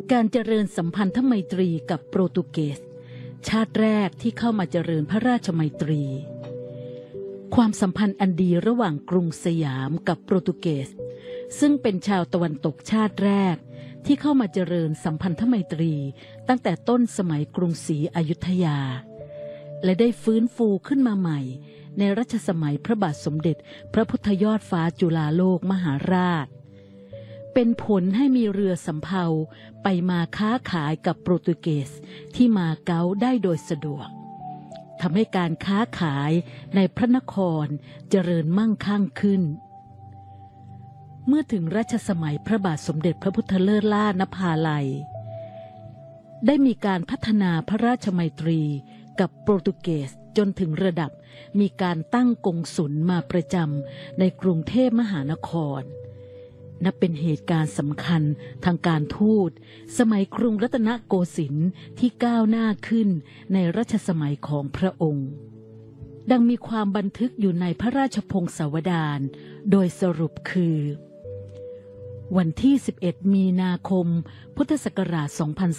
การเจริญสัมพันธไมตรีกับโปรตุเกสชาติแรกที่เข้ามาเจริญพระราชไมตรีความสัมพันธ์อันดีระหว่างกรุงสยามกับโปรตุเกสซึ่งเป็นชาวตะวันตกชาติแรกที่เข้ามาเจริญสัมพันธไมตรีตั้งแต่ต้นสมัยกรุงศรีอยุธยาและได้ฟื้นฟูขึ้นมาใหม่ในรัชสมัยพระบาทสมเด็จพระพุทธยอดฟ้าจุฬาโลกมหาราชเป็นผลให้มีเรือสำเภาไปมาค้าขายกับโปรตุเกสที่มาเก๊าได้โดยสะดวกทำให้การค้าขายในพระนครเจริญมั่งคั่งขึ้นเมื่อถึงรัชสมัยพระบาทสมเด็จพระพุทธเลิศล่านภาลัยได้มีการพัฒนาพระราชไมตรีกับโปรตุเกสจนถึงระดับมีการตั้งกงสุลมาประจำในกรุงเทพมหานครนับเป็นเหตุการณ์สำคัญทางการทูตสมัยกรุงรัตนโกสินทร์ที่ก้าวหน้าขึ้นในรัชสมัยของพระองค์ดังมีความบันทึกอยู่ในพระราชพงศาวดารโดยสรุปคือวันที่11มีนาคมพุทธศักราช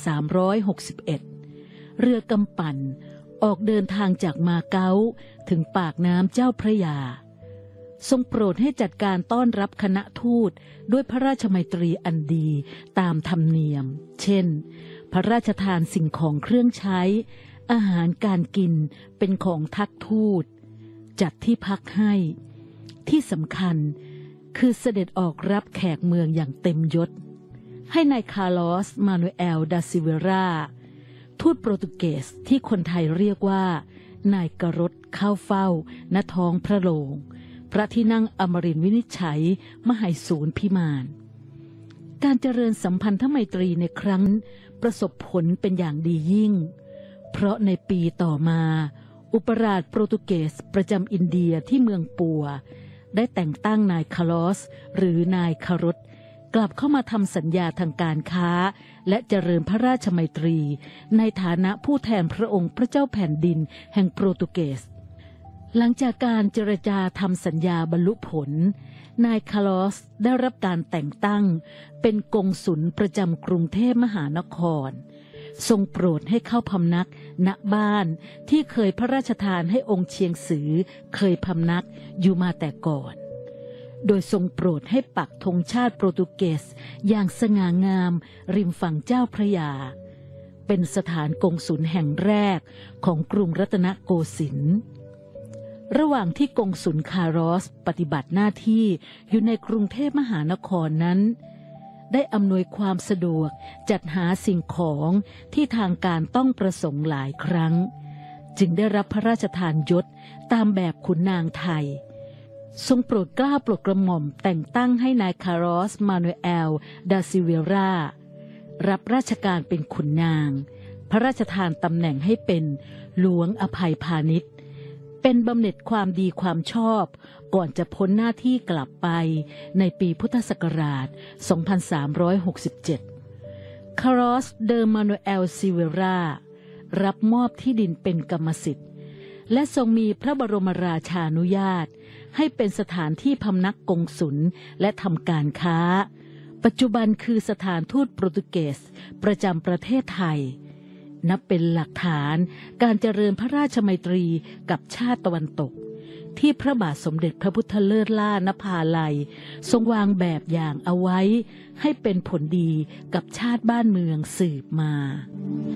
2361เรือกำปั่นออกเดินทางจากมาเก๊าถึงปากน้ำเจ้าพระยาทรงโปรดให้จัดการต้อนรับคณะทูตด้วยพระราชไมตรีอันดีตามธรรมเนียมเช่นพระราชทานสิ่งของเครื่องใช้อาหารการกินเป็นของทักทูตจัดที่พักให้ที่สำคัญคือเสด็จออกรับแขกเมืองอย่างเต็มยศให้นายคาร์ลอสมานูเอลดาซิเวราทูตโปรตุเกสที่คนไทยเรียกว่านายกรดเข้าเฝ้าณท้องพระโรงพระที่นั่งอมรินทร์วินิจฉัยมหายสูรพิมานการเจริญสัมพันธไมตรีในครั้งประสบผลเป็นอย่างดียิ่งเพราะในปีต่อมาอุปราชโปรตุเกสประจำอินเดียที่เมืองปัวได้แต่งตั้งนายคาร์ลอสหรือนายคารดกลับเข้ามาทำสัญญาทางการค้าและเจริญพระราชไมตรีในฐานะผู้แทนพระองค์พระเจ้าแผ่นดินแห่งโปรตุเกสหลังจากการเจรจาทำสัญญาบรรลุผลนายคาร์ลอสได้รับการแต่งตั้งเป็นกงสุลประจำกรุงเทพมหานครทรงโปรดให้เข้าพำนักณบ้านที่เคยพระราชทานให้องค์เชียงสือเคยพำนักอยู่มาแต่ก่อนโดยทรงโปรดให้ปักธงชาติโปรตุเกสอย่างสง่างามริมฝั่งเจ้าพระยาเป็นสถานกงสุลแห่งแรกของกรุงรัตนโกสินทร์ระหว่างที่กงสุลคาร์ลอสปฏิบัติหน้าที่อยู่ในกรุงเทพมหานครนั้นได้อำนวยความสะดวกจัดหาสิ่งของที่ทางการต้องประสงค์หลายครั้งจึงได้รับพระราชทานยศตามแบบขุนนางไทยทรงโปรดเกล้าโปรดกระหม่อมแต่งตั้งให้นายคาร์ลอสมานูเอลดาซิเวรารับราชการเป็นขุนนางพระราชทานตำแหน่งให้เป็นหลวงอภัยพาณิชย์เป็นบำเหน็จความดีความชอบก่อนจะพ้นหน้าที่กลับไปในปีพุทธศักราช2367คาร์ลอสเดอมานูเอลซิเวรารับมอบที่ดินเป็นกรรมสิทธิ์และทรงมีพระบรมราชานุญาตให้เป็นสถานที่พำนักกงสุลและทำการค้าปัจจุบันคือสถานทูตโปรตุเกสประจำประเทศไทยนับเป็นหลักฐานการเจริญพระราชไมตรีกับชาติตะวันตกที่พระบาทสมเด็จพระพุทธเลิศล่านภาลัยทรงวางแบบอย่างเอาไว้ให้เป็นผลดีกับชาติบ้านเมืองสืบมา